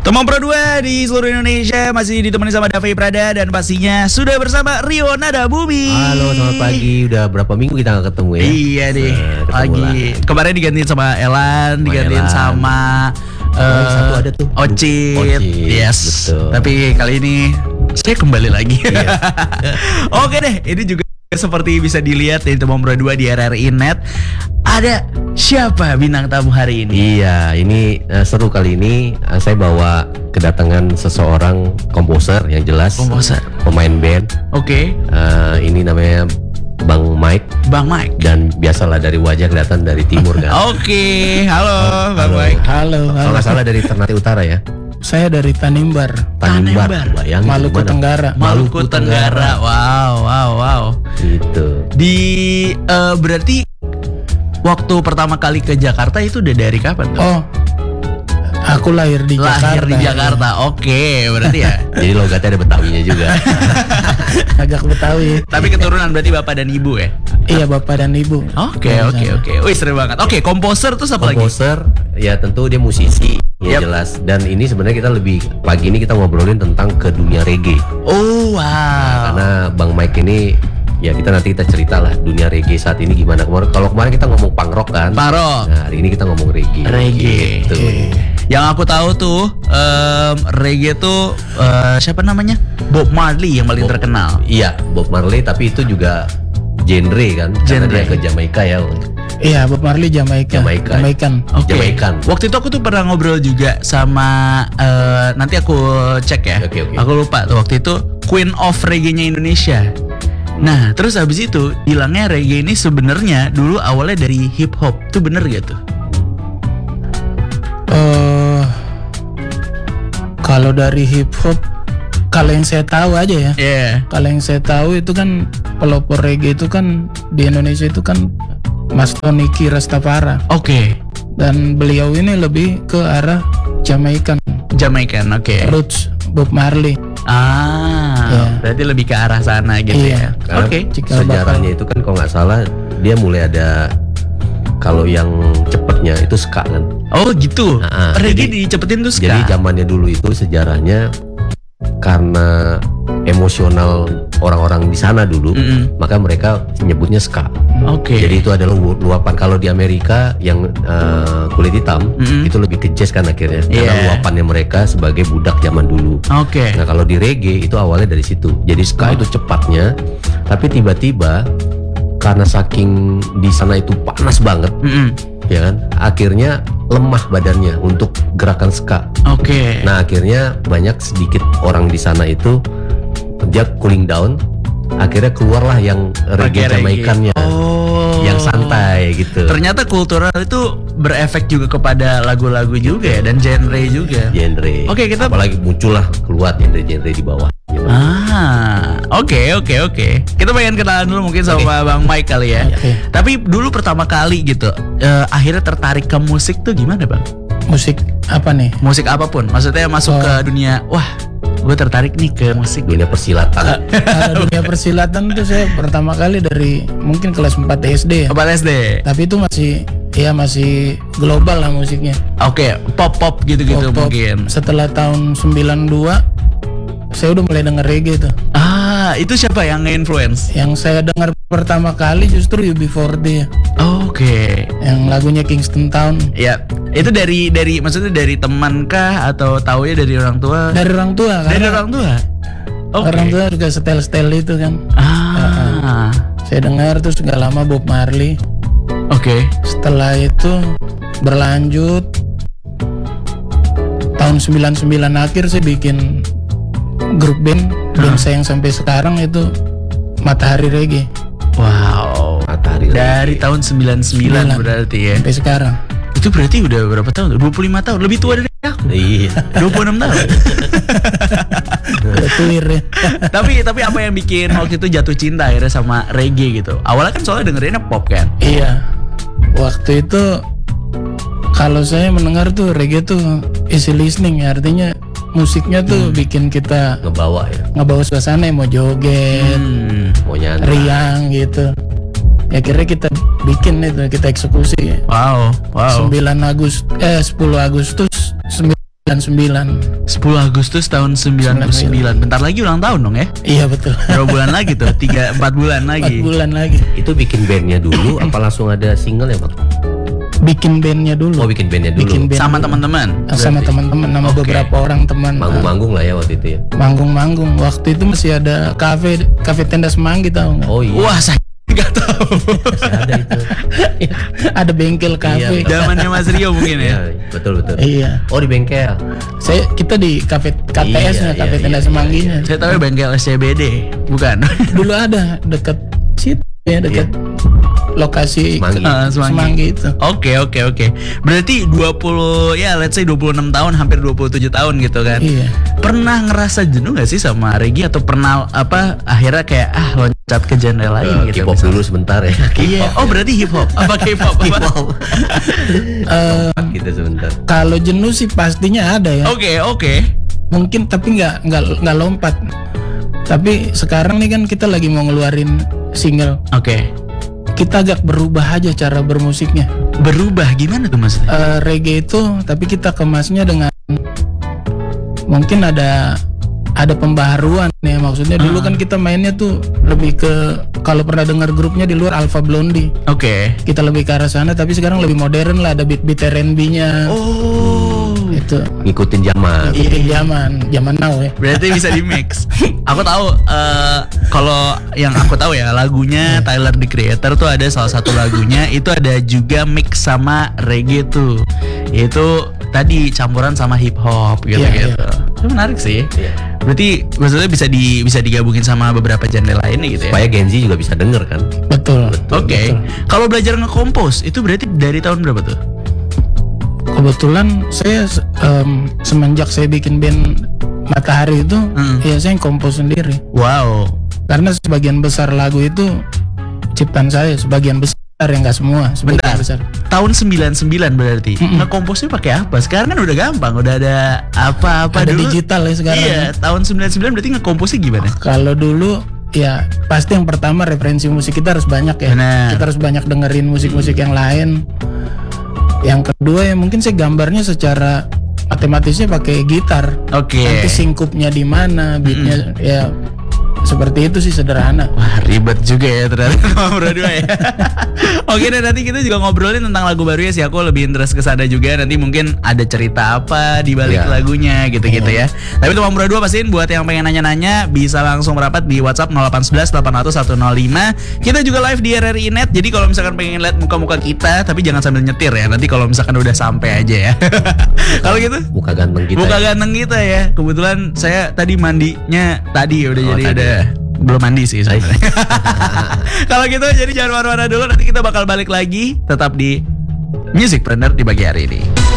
Teman Pro 2 di seluruh Indonesia masih ditemani sama Davi Prada dan pastinya sudah bersama Rio Nada Bumi. Halo, selamat pagi. Udah berapa minggu kita gak ketemu ya? Iya deh, lagi. Kemarin digantiin sama Elan, digantiin sama satu ada tuh Ocit. Yes, betul. tapi kali ini saya kembali lagi. Yes. Oke deh, ini juga seperti bisa dilihat di Teman Pro 2 di RRI Net. Ada siapa bintang tamu hari ini? Iya, ini seru kali ini. Saya bawa kedatangan seseorang komposer yang jelas. Komposer, pemain band. Oke. Ini namanya Bang Mike. Bang Mike. Dan biasalah dari wajah kelihatan dari timur kan. Oke, halo Bang Mike. Halo. Kalau nggak salah dari Ternate Utara ya. Saya dari Tanimbar. Bayangin Maluku gimana? Tenggara. Maluku Tenggara. Wow. Gitu. Di berarti waktu pertama kali ke Jakarta itu udah dari kapan tuh? Oh, aku lahir di Jakarta. Lahir di Jakarta. Oke, berarti ya. Jadi logatnya ada Betawinya juga. Agak Betawi. Tapi keturunan berarti bapak dan ibu ya? Iya, bapak dan ibu. Oke. Wih, seru banget. Oke, komposer tuh apa lagi? Komposer, ya tentu dia musisi. Ya Yep. jelas. Dan ini sebenarnya kita lebih pagi ini kita ngobrolin tentang ke dunia reggae. Oh, wow. Karena Bang Mike ini ya kita cerita lah dunia reggae saat ini gimana. Kalau kemarin kita ngomong punk rock kan. Paro. Nah, hari ini kita ngomong reggae. Gitu. Yang aku tahu tuh reggae tuh siapa namanya? Bob Marley yang paling terkenal. Iya, Bob Marley, tapi itu juga genre kan. Karena Genre. dia ke Jamaika ya. Iya, Bob Marley Jamaican. Oke. Jamaican. Waktu itu aku tuh pernah ngobrol juga sama nanti aku cek ya. Oke. Aku lupa tuh waktu itu Queen of Reggae-nya Indonesia. Nah, terus habis itu bilangnya reggae ini sebenarnya dulu awalnya dari hip hop. Tuh bener gak tuh? Kalau dari hip hop, kalau yang saya tahu aja ya. Iya. Kalau yang saya tahu itu kan pelopor reggae itu kan di Indonesia itu kan Mas Toniki Rastafara. Oke. Dan beliau ini lebih ke arah Jamaican. Oke. Roots Bob Marley. Ya. Berarti lebih ke arah sana gitu ya. Iya. Karena Oke. sejarahnya itu kan kalau nggak salah dia mulai ada, kalau yang cepetnya itu ska kan. Oh gitu. Reggae Jadi- dicepetin tuh ska. Jadi zamannya dulu itu sejarahnya karena emosional orang-orang di sana dulu, maka mereka nyebutnya ska. Oke. Jadi itu adalah luapan. Kalau di Amerika yang kulit hitam itu lebih ke jazz kan akhirnya. Karena Iya. luapannya mereka sebagai budak zaman dulu. Oke. Nah kalau di reggae itu awalnya dari situ. Jadi ska itu cepatnya, tapi tiba-tiba karena saking di sana itu panas banget, ya kan, akhirnya lemah badannya untuk gerakan ska. Oke. Nah akhirnya banyak sedikit orang di sana itu dia cooling down, akhirnya keluarlah yang reggae Jamaikannya, Oh. yang santai gitu. Ternyata kultural itu berefek juga kepada lagu-lagu juga ya dan genre juga. Genre. Oke, kita- apalagi muncullah keluar genre-genre di bawah. Oke. Kita pengen kenalan dulu mungkin sama Bang Mike kali ya. Oke. Tapi dulu pertama kali gitu, akhirnya tertarik ke musik tuh gimana Bang? Musik apa nih? Musik apapun, maksudnya masuk ke dunia, wah, gue tertarik nih ke musik. Dunia persilatan. Kalau dunia persilatan tuh saya pertama kali dari mungkin kelas 4 SD ya. Obat SD. Tapi itu masih global lah musiknya. Oke, pop gitu-gitu Pop-pop. mungkin. Setelah tahun 92 saya udah mulai denger reggae tuh. Itu siapa yang nge-influence? Yang saya dengar pertama kali justru UB40 ya. Oke. Yang lagunya Kingston Town. Ya, itu dari maksudnya dari teman kah atau taunya dari orang tua? Dari orang tua Dari karena orang tua. Oke. orang tua juga setel-setel itu kan. Saya dengar terus gak lama Bob Marley. Oke. Setelah itu berlanjut tahun 99 akhir saya bikin grup band saya yang sampai sekarang itu Matahari Reggae Wow. Matahari Dari tahun 99 berarti ya. sampai sekarang. Itu berarti udah berapa tahun? 25 tahun. Lebih tua dari aku. Iya. 26 tahun. Udah tuir ya. tapi apa yang bikin waktu itu jatuh cinta akhirnya sama reggae gitu? Awalnya kan soalnya dengerinnya pop kan? Iya. Waktu itu kalau saya mendengar tuh reggae tuh easy listening ya, artinya musiknya tuh bikin kita Ngebawa ya. ngebawa suasana yang mau joget, Mau nyantai. riang gitu. Ya akhirnya kita bikin itu, kita eksekusi. Wow. 10 Agustus 99. 10 Agustus tahun 99. Bentar lagi ulang tahun dong ya. Iya betul. Berapa bulan lagi tuh? 3-4 bulan 4 lagi. bulan lagi. Itu bikin bandnya dulu apa langsung ada single ya Bang? Bikin bandnya dulu. Oh bikin bandnya dulu. Bikin band Sama dulu. teman-teman. Sama berarti? teman-teman, nama Oke. beberapa orang teman. Manggung-manggung lah ya waktu itu ya. Manggung-manggung. Waktu itu masih ada kafe Tenda Semanggi, tahu nggak? Oh iya. Wah, saya nggak tahu. Masih ada itu. Ada bengkel kafe. Iya. Zamannya Mas Rio mungkin ya. Iya, betul. Iya. Oh di bengkel. Kita di kafe KTS-nya, Iya, kafe iya, Tenda iya, Semangginya. Saya tahu bengkel SCBD, bukan? Dulu ada dekat situ ya, dekat lokasi Semanggi. Semanggi itu. Oke. Berarti 20 ya let's say 26 tahun, hampir 27 tahun gitu kan. Iya. Pernah ngerasa jenuh gak sih sama reggae atau pernah akhirnya kayak loncat ke genre lain gitu? K-pop dulu sebentar ya. Iya. Oh, berarti hip hop. Apa K-pop? K-pop. Kita sebentar. Kalau jenuh sih pastinya ada ya. Oke. Mungkin tapi nggak lompat. Tapi sekarang nih kan kita lagi mau ngeluarin single. Oke. Kita agak berubah aja cara bermusiknya. Berubah gimana tuh Mas? Reggae itu tapi kita kemasnya dengan mungkin ada pembaharuan ya, maksudnya dulu kan kita mainnya tuh lebih ke, kalau pernah dengar grupnya di luar Alpha Blondy, Oke. kita lebih ke arah sana, tapi sekarang lebih modern lah, ada beat R&B-nya. Oh. Itu Ngikutin zaman. ikutin zaman now ya. Berarti bisa di mix. Aku tahu kalau yang aku tahu ya lagunya Tyler the Creator tuh ada salah satu lagunya itu ada juga mix sama reggae tuh. Itu tadi campuran sama hip hop gitu. Iya. Itu menarik sih. Iya. Berarti maksudnya bisa digabungin sama beberapa genre lainnya gitu ya. Supaya Gen Z juga bisa denger kan. Betul. Oke. Kalau belajar nge-compose itu berarti dari tahun berapa tuh? Kebetulan saya semenjak saya bikin band Matahari itu, ya saya kompos sendiri. Wow. Karena sebagian besar lagu itu ciptaan saya, sebagian besar ya, nggak semua, sebagian Bentar. besar. Tahun 99 berarti. Nge-compose-nya pakai apa? Sekarang kan udah gampang, udah ada apa-apa Ada dulu. digital ya sekarang. Iya, tahun 99 berarti nge-compose-nya gimana? Kalau dulu ya pasti yang pertama referensi musik kita harus banyak ya. Benar. Kita harus banyak dengerin musik-musik yang lain. Yang kedua ya mungkin saya gambarnya secara matematisnya pakai gitar. Oke. Nanti singkupnya di mana, beatnya ya seperti itu sih, sederhana. Wah, ribet juga ya ternyata sama berdua ya. Oke deh, nanti kita juga ngobrolin tentang lagu barunya sih. Aku lebih interest ke sana juga. Nanti mungkin ada cerita apa di balik Iya. lagunya gitu-gitu ya. Tapi untuk Bang Berdua pastiin buat yang pengen nanya-nanya bisa langsung merapat di WhatsApp 0811 800 105. Kita juga live di RRI Net. Jadi kalau misalkan pengen lihat muka-muka kita, tapi jangan sambil nyetir ya. Nanti kalau misalkan udah sampai aja ya. Kalau gitu Muka ganteng kita. muka ya. ganteng kita ya. Kebetulan saya tadi mandinya tadi udah Oh, jadi tadi. udah belum mandi sih sebenarnya. Kalau gitu jadi jangan marah-marah dulu, nanti kita bakal balik lagi tetap di Music Planner di pagi hari ini.